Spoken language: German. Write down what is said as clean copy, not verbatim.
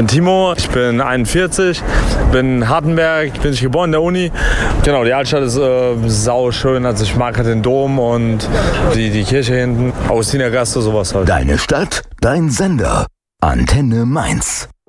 bin Timo, ich bin 41, bin in Hartenberg, bin ich geboren in der Uni. Genau, die Altstadt ist sau schön, also ich mag halt den Dom und die Kirche hinten, Augustinergasse, sowas halt. Deine Stadt, dein Sender, Antenne Mainz.